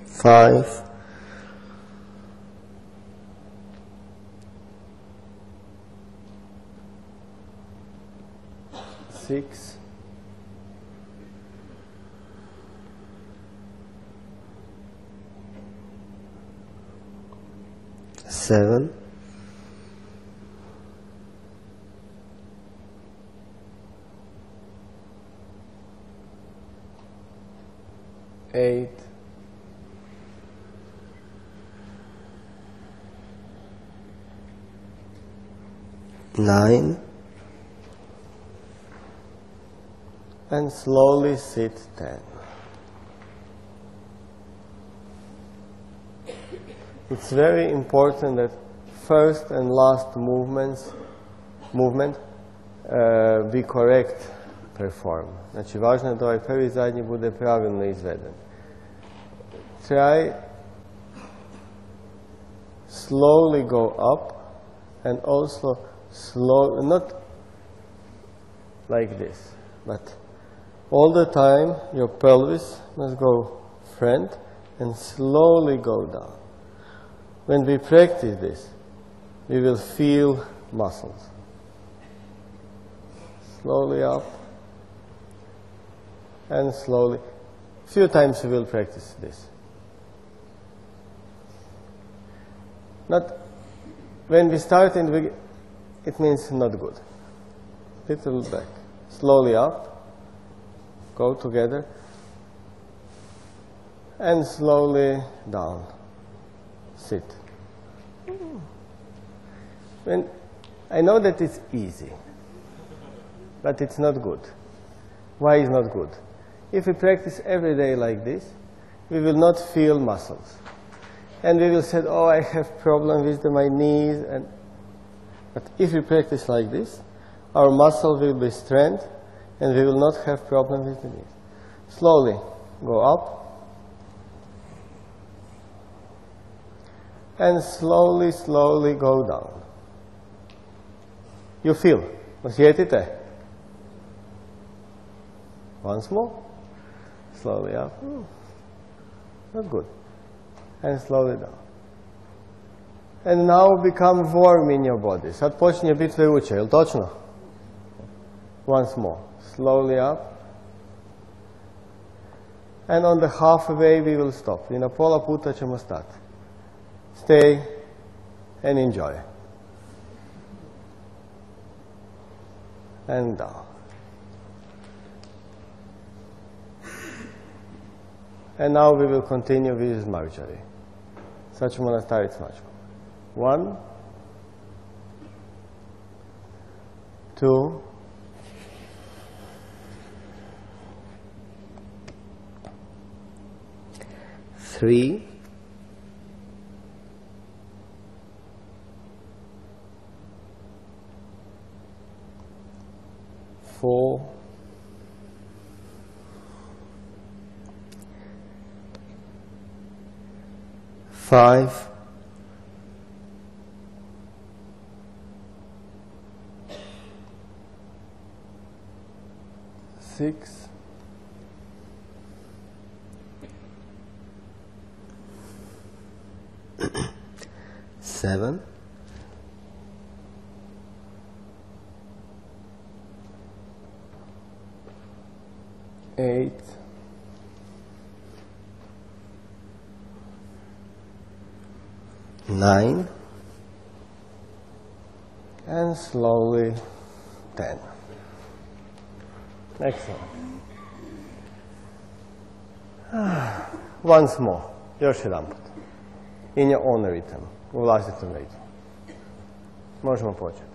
5, 6, 7, 8, 9, and slowly sit 10. It's very important that first and last movement be correct perform. Znači, važno je da ovaj prvi i zadnji bude pravilno izveden. Try slowly go up and also slow, not like this, but all the time your pelvis must go front and slowly go down. When we practice this, we will feel muscles. Slowly up and slowly. Few times we will practice this. Not when we start in the beginning, it means not good. Little back. Slowly up, go together, and slowly down. Sit. When I know that it's easy, but it's not good. Why is not good? If we practice every day like this, we will not feel muscles. And we will say, oh, I have problem with my knees. But if we practice like this, our muscle will be strength and we will not have problem with the knees. Slowly go up. And slowly, slowly go down. You feel? Osjetite? Once more. Slowly up. Not good. And slowly down. And now become warm in your body. Sad počinje biti vruće, je li točno? Once more. Slowly up. And on the halfway we will stop. I na pola puta ćemo stati. Stay and enjoy. And down. And now we will continue with Marjorie. Sad ćemo nastaviti s mačkom. 1, 2, 3, 4, 5, 6, 7, 8, 9, and slowly 10. Excellent. Once more. Još jedan put. In your own rhythm. U vlastitom ritmu. Možemo početi.